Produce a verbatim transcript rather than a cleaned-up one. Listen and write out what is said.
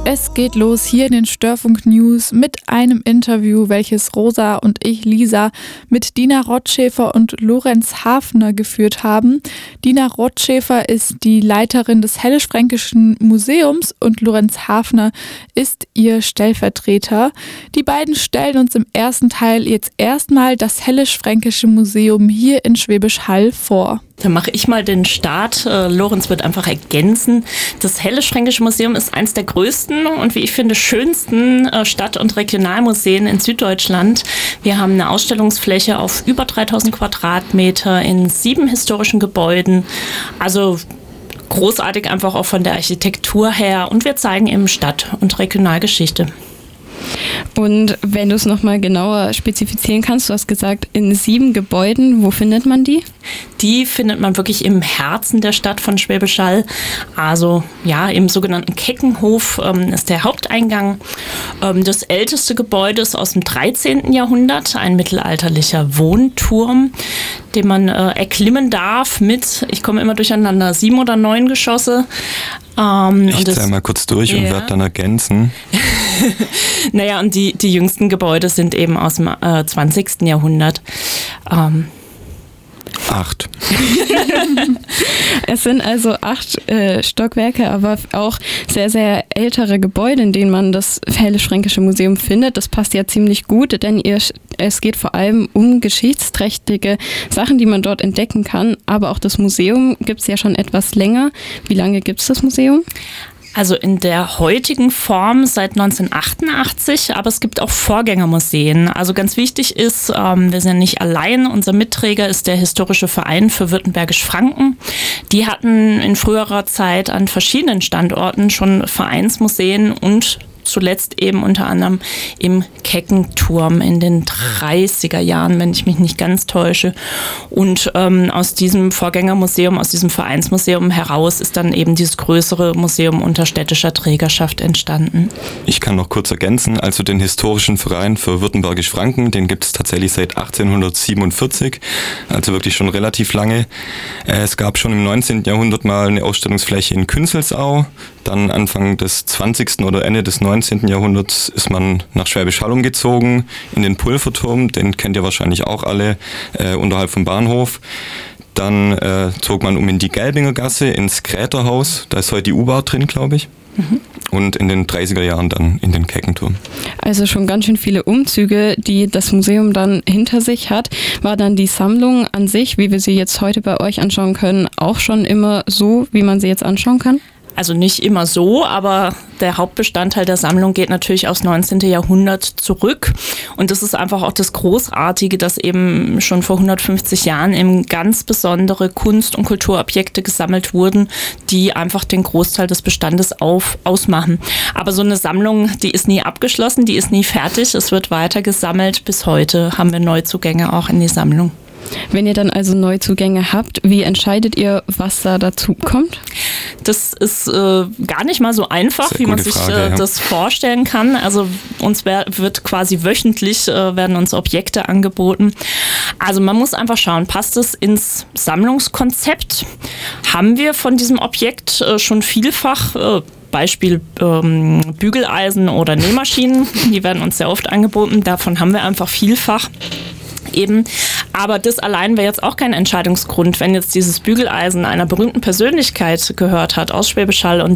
Es geht los hier in den Störfunk News mit einem Interview, welches Rosa und ich, Lisa, mit Dina Rottschäfer und Lorenz Hafner geführt haben. Dina Rottschäfer ist die Leiterin des Hellespränkischen Museums und Lorenz Hafner ist ihr Stellvertreter. Die beiden stellen uns im ersten Teil jetzt erstmal das Hellespränkische Museum hier in Schwäbisch Hall vor. Dann mache ich mal den Start. Äh, Lorenz wird einfach ergänzen. Das Hellespränkische Museum ist eines der größten und wie ich finde schönsten äh, Stadt- und Regionalmuseen in Süddeutschland. Wir haben eine Ausstellungsfläche auf über dreitausend Quadratmeter in sieben historischen Gebäuden. Also großartig einfach auch von der Architektur her. Und wir zeigen eben Stadt- und Regionalgeschichte. Und wenn du es nochmal genauer spezifizieren kannst, du hast gesagt, in sieben Gebäuden, wo findet man die? Die findet man wirklich im Herzen der Stadt von Schwäbisch Hall. Also ja, im sogenannten Keckenhof ähm, ist der Haupteingang. Ähm, das älteste Gebäude ist aus dem dreizehnten Jahrhundert, ein mittelalterlicher Wohnturm, den man äh, erklimmen darf mit, ich komme immer durcheinander, sieben oder neun Geschosse. Ähm, ich zähle mal kurz durch yeah. und werde dann ergänzen. Naja, und die, die jüngsten Gebäude sind eben aus dem äh, zwanzigsten Jahrhundert. Ähm, Acht. Es sind also acht äh, Stockwerke, aber auch sehr, sehr ältere Gebäude, in denen man das Hellespränkische Museum findet. Das passt ja ziemlich gut, denn ihr, es geht vor allem um geschichtsträchtige Sachen, die man dort entdecken kann. Aber auch das Museum gibt es ja schon etwas länger. Wie lange gibt es das Museum? Also in der heutigen Form seit neunzehnhundertachtundachtzig, aber es gibt auch Vorgängermuseen. Also ganz wichtig ist, ähm, wir sind nicht allein, unser Mitträger ist der Historische Verein für Württembergisch-Franken. Die hatten in früherer Zeit an verschiedenen Standorten schon Vereinsmuseen und zuletzt eben unter anderem im Keckenturm in den dreißiger Jahren, wenn ich mich nicht ganz täusche. Und ähm, aus diesem Vorgängermuseum, aus diesem Vereinsmuseum heraus ist dann eben dieses größere Museum unter städtischer Trägerschaft entstanden. Ich kann noch kurz ergänzen, also den Historischen Verein für Württembergisch-Franken, den gibt es tatsächlich seit achtzehnhundertsiebenundvierzig, also wirklich schon relativ lange. Es gab schon im neunzehnten Jahrhundert mal eine Ausstellungsfläche in Künzelsau, dann Anfang des zwanzigsten oder Ende des neunzehnten Jahrhunderts ist man nach Schwäbisch Hall umgezogen, in den Pulverturm, den kennt ihr wahrscheinlich auch alle, äh, unterhalb vom Bahnhof. Dann äh, zog man um in die Gelbinger Gasse, ins Kräterhaus, da ist heute die U-Bahn drin, glaube ich. Mhm. Und in den dreißiger Jahren dann in den Keckenturm. Also schon ganz schön viele Umzüge, die das Museum dann hinter sich hat. War dann die Sammlung an sich, wie wir sie jetzt heute bei euch anschauen können, auch schon immer so, wie man sie jetzt anschauen kann? Also nicht immer so, aber der Hauptbestandteil der Sammlung geht natürlich aufs neunzehnten Jahrhundert zurück. Und das ist einfach auch das Großartige, dass eben schon vor hundertfünfzig Jahren eben ganz besondere Kunst- und Kulturobjekte gesammelt wurden, die einfach den Großteil des Bestandes auf, ausmachen. Aber so eine Sammlung, die ist nie abgeschlossen, die ist nie fertig. Es wird weiter gesammelt. Bis heute haben wir Neuzugänge auch in die Sammlung. Wenn ihr dann also Neuzugänge habt, wie entscheidet ihr, was da dazu kommt? Das ist äh, gar nicht mal so einfach, Sehr wie man gute sich Frage, äh, ja. das vorstellen kann. Also uns wär, wird quasi wöchentlich äh, werden uns Objekte angeboten. Also man muss einfach schauen, passt es ins Sammlungskonzept? Haben wir von diesem Objekt äh, schon vielfach äh, Beispiel ähm, Bügeleisen oder Nähmaschinen, die werden uns sehr oft angeboten. Davon haben wir einfach vielfach. Eben. Aber das allein wäre jetzt auch kein Entscheidungsgrund, wenn jetzt dieses Bügeleisen einer berühmten Persönlichkeit gehört hat aus Schwäbisch Hall und